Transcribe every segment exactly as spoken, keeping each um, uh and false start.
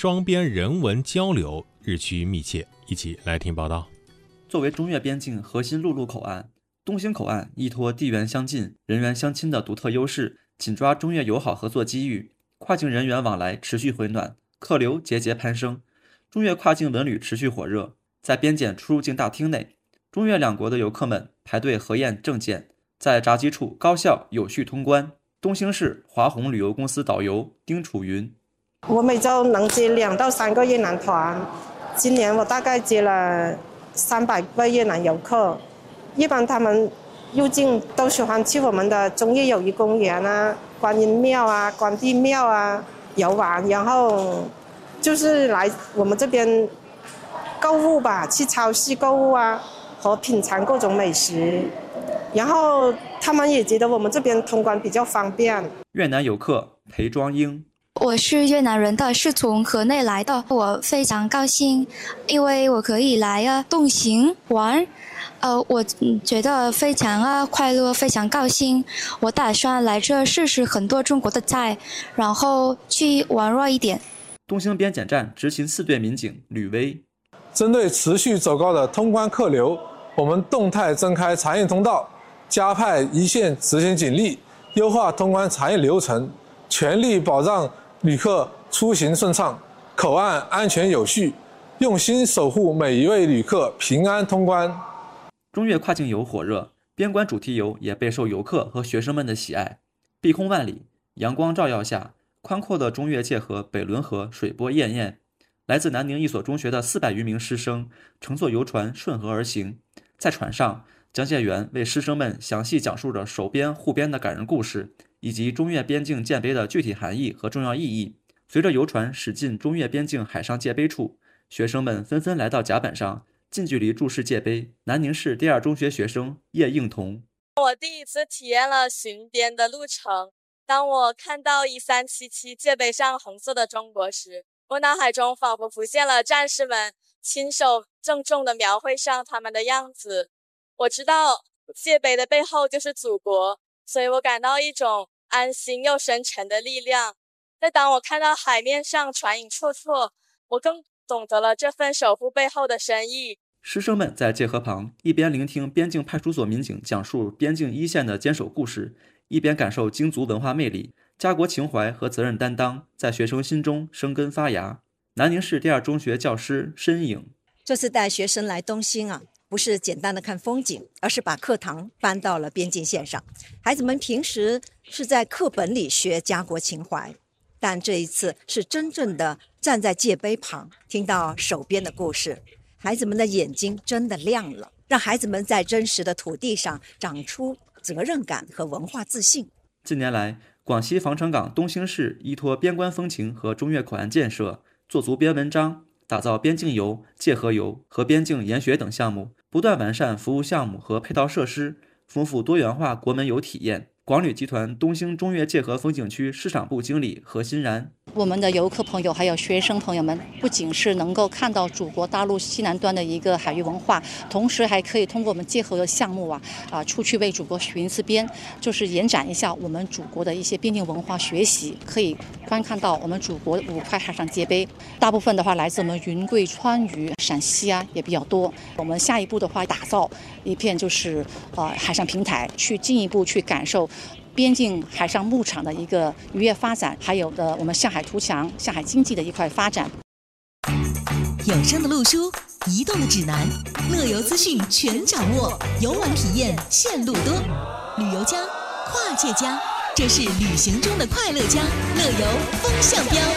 双边人文交流日趋密切。一起来听报道。 作为中越边境核心陆路口岸，东兴口岸依托地缘相近、人员相亲的独特优势，紧抓中越友好合作机遇，跨境人员往来持续回暖，客流节节攀升，中越跨境文旅持续火热。在边检出入境大厅内，中越两国的游客们排队核验证件，在闸机处高效有序通关。东兴市华宏旅游公司导游丁楚云： 我每周能接两到三个越南团，今年我大概接了三百个越南游客。一般他们入境都喜欢去我们的中越友谊公园啊、观音庙啊、关帝庙啊游玩，然后就是来我们这边购物吧，去超市购物啊，和品尝各种美食。然后他们也觉得我们这边通关比较方便。 越南游客裴庄英： 我是越南人的，是从河内来的，我非常高兴，因为我可以来啊东行玩，呃，我觉得非常啊快乐，非常高兴。我打算来这试试很多中国的菜，然后去玩热一点。 东兴边检站执勤四队民警吕威： 针对持续走高的通关客流，我们动态增开查验通道，加派一线执行警力，优化通关查验流程，全力保障旅客出行顺畅，口岸安全有序，用心守护每一位旅客平安通关。 中越跨境游火热，边关主题游也备受游客和学生们的喜爱。碧空万里，阳光照耀下，宽阔的中越界河北仑河水波滟滟。来自南宁一所中学的四百余名师生乘坐游船顺河而行，在船上，讲解员为师生们详细讲述着守边护边的感人故事，以及中越边境界碑的具体含义和重要意义。随着游船驶进中越边境海上界碑处，学生们纷纷来到甲板上，近距离注视界碑。南宁市第二中学学生叶应彤： 我第一次体验了巡边的路程，当我看到一三七七界碑上红色的中国时，我脑海中仿佛浮现了战士们亲手郑重地描绘上他们的样子。我知道界碑的背后就是祖国，所以我感到一种安心又深沉的力量。但当我看到海面上船影绰绰，我更懂得了这份守护背后的深意。 师生们在界河旁一边聆听边境派出所民警讲述边境一线的坚守故事，一边感受京族文化魅力，家国情怀和责任担当在学生心中生根发芽。南宁市第二中学教师申颖： 这次带学生来东兴啊，不是简单的看风景，而是把课堂搬到了边境线上。孩子们平时是在课本里学家国情怀，但这一次是真正的站在界碑旁，听到守边的故事，孩子们的眼睛真的亮了，让孩子们在真实的土地上长出责任感和文化自信。 近年来，广西防城港东兴市依托边关风情和中越口岸建设，做足边文章，打造边境游、界河游和边境研学等项目，不断完善服务项目和配套设施，丰富多元化国门游体验。广旅集团东兴中越界河风景区市场部经理何欣然： 我们的游客朋友还有学生朋友们，不仅是能够看到祖国大陆西南端的一个海域文化，同时还可以通过我们界河的项目啊啊出去为祖国巡一次边，就是延展一下我们祖国的一些边境文化学习，可以观看到我们祖国五块海上界碑，大部分的话来自我们云贵川渝陕西啊也比较多。我们下一步的话，打造一片就是呃海上平台，去进一步去感受边境海上牧场的一个渔业发展，还有的我们向海图强、向海经济的一块发展。 有声的路书，移动的指南，乐游资讯全掌握，游玩体验线路多，旅游家、跨界家，这是旅行中的快乐家，乐游风向标。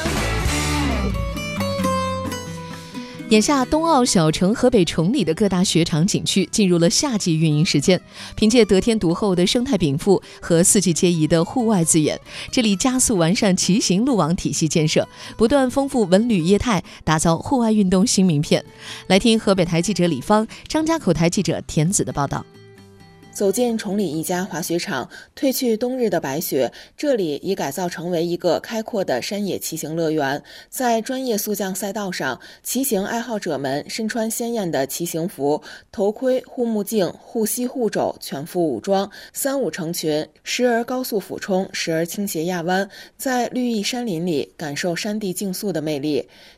眼下，冬奥小城河北崇礼的各大雪场景区进入了夏季运营时间。凭借得天独厚的生态禀赋和四季皆宜的户外资源，这里加速完善骑行路网体系建设，不断丰富文旅业态，打造户外运动新名片。来听河北台记者李芳、张家口台记者田子的报道。 走进崇礼一家滑雪场，褪去冬日的白雪，这里已改造成为一个开阔的山野骑行乐园。在专业速降赛道上，骑行爱好者们身穿鲜艳的骑行服，头盔、护目镜、护膝、护肘，全副武装，三五成群，时而高速俯冲，时而倾斜压弯，在绿意山林里感受山地竞速的魅力。